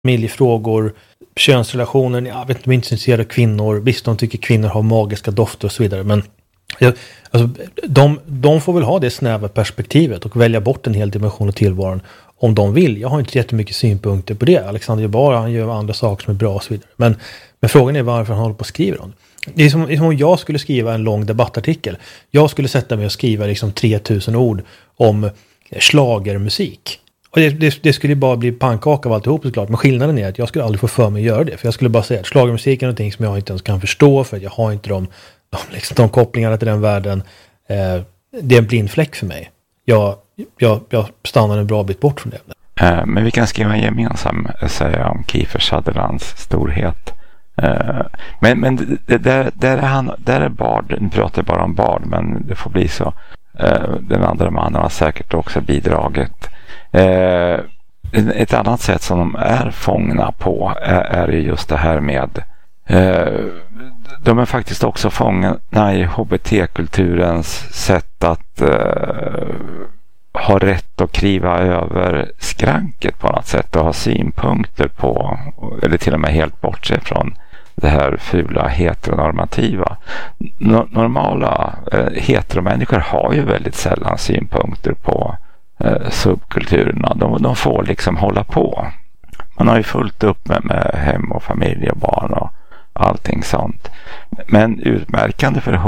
familjefrågor, könsrelationer. Jag vet inte, de är inte intresserade av kvinnor. Visst, de tycker kvinnor har magiska dofter och så vidare. Men alltså, de får väl ha det snäva perspektivet och välja bort en hel dimension av tillvaron om de vill. Jag har inte jättemycket synpunkter på det. Alexander Jabara, han gör andra saker som är bra och så vidare. Men frågan är varför han håller på att skriva om. Det är som om jag skulle skriva en lång debattartikel. Jag skulle sätta mig och skriva liksom 3000 ord om schlagermusik. Och det skulle bara bli pannkaka av alltihop såklart. Men skillnaden är att jag skulle aldrig få för mig att göra det. För jag skulle bara säga att schlagermusik är någonting som jag inte ens kan förstå. För att jag har inte de kopplingarna till den världen. Det är en blind fläck för mig. Jag stannar en bra bit bort från det. Men vi kan skriva en gemensam säga om Kiefer Sutherlands storhet. Men där är Bard, nu pratar jag bara om Bard, men det får bli så. Den andra mannen har säkert också bidragit. Ett annat sätt som de är fångna på är just det här med de är faktiskt också fångna i HBT-kulturens sätt att ha rätt att kriva över skranket på något sätt och ha synpunkter på, eller till och med helt bortse från det här fula heteronormativa. Normala heteromänniskor har ju väldigt sällan synpunkter på subkulturerna. De får liksom hålla på. Man har ju fullt upp med hem och familj och barn och allting sånt. Men utmärkande för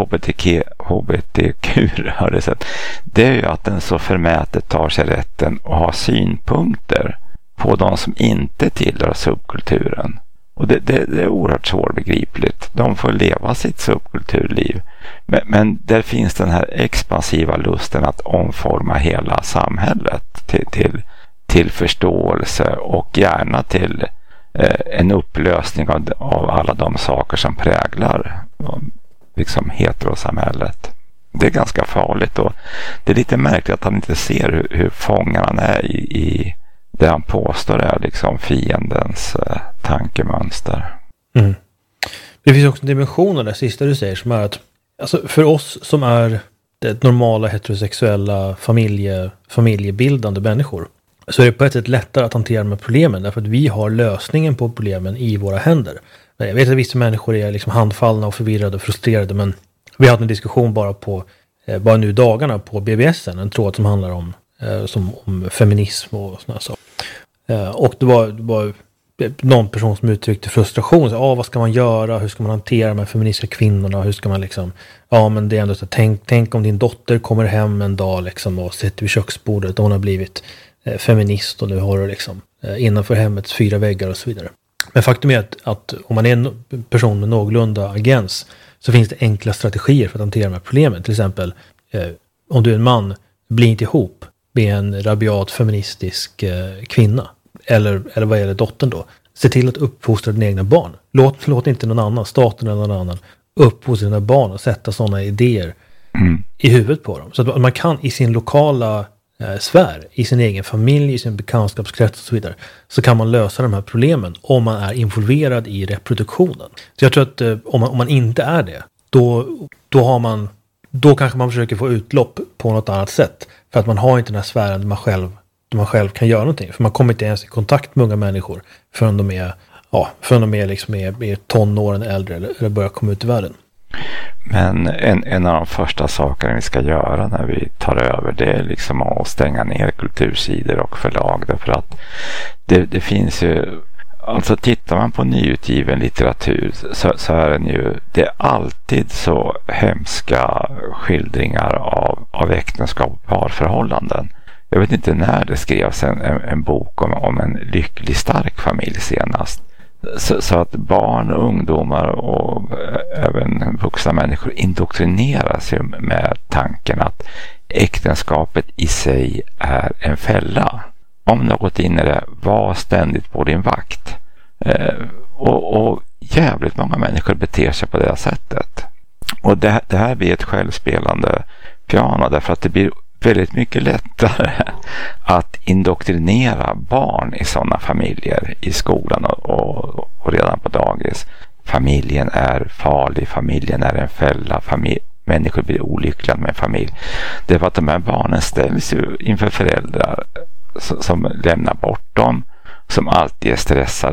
HBTQ-rörelsen, det är ju att den så förmätet tar sig rätten att ha synpunkter på de som inte tillhör subkulturen. Och det är oerhört svårbegripligt. De får leva sitt subkulturliv. Men där finns den här expansiva lusten att omforma hela samhället till förståelse och gärna till en upplösning av alla de saker som präglar liksom heterosamhället. Det är ganska farligt, och det är lite märkligt att han inte ser hur fångarna är i det han påstår är liksom fiendens tankemönster. Mm. Det finns också en dimension av det sista du säger som är att alltså för oss som är det normala heterosexuella familjebildande människor, så är det på ett sätt lättare att hantera de här problemen därför att vi har lösningen på problemen i våra händer. Jag vet att vissa människor är liksom handfallna och förvirrade och frustrerade, men vi hade en diskussion bara nu dagarna på BBS:en, en tråd som handlar om feminism och sådana saker. Och det var någon person som uttryckte frustration. Så, vad ska man göra? Hur ska man hantera de här feministiska kvinnorna? Hur ska man liksom... Ja, men det är ändå så tänk om din dotter kommer hem en dag liksom och sitter vid köksbordet och hon har blivit feminist och nu har du liksom innanför hemmets 4 väggar och så vidare. Men faktum är att om man är en person med någorlunda agens så finns det enkla strategier för att hantera de här problemen. Till exempel, om du är en man, bli inte ihop med en rabiat feministisk kvinna. Eller vad gäller dottern då. Se till att uppfostra dina egna barn. Låt inte någon annan, staten eller någon annan, uppfostra dina barn och sätta sådana idéer i huvudet på dem. Så att man kan i sin lokala sfär, i sin egen familj, i sin bekantskapskrets och så vidare, så kan man lösa de här problemen om man är involverad i reproduktionen. Så jag tror att om man inte är det, då kanske man försöker få utlopp på något annat sätt. För att man har inte den här sfären där man själv kan göra någonting. För man kommer inte ens i kontakt med unga människor förrän de är liksom är tonåren äldre eller börjar komma ut i världen. Men en av de första sakerna vi ska göra när vi tar över, det är liksom att stänga ner kultursidor och förlag. Därför att det finns ju, alltså tittar man på nyutgiven litteratur så är den ju, det är alltid så hemska skildringar av äktenskap och parförhållanden. Jag vet inte när det skrevs en bok om en lycklig stark familj senast. Så att barn, ungdomar och även vuxna människor indoktrineras ju med tanken att äktenskapet i sig är en fälla. Om du har gått in i det, var ständigt på din vakt. Och jävligt många människor beter sig på det sättet. Och det här blir ett självspelande piano, därför att det blir väldigt mycket lättare att indoktrinera barn i sådana familjer i skolan och redan på dagis. Familjen är farlig, familjen är en fälla, människor blir olyckliga med familj. Det är för att de här barnen ställs ju inför föräldrar som lämnar bort dem, som alltid är stressade.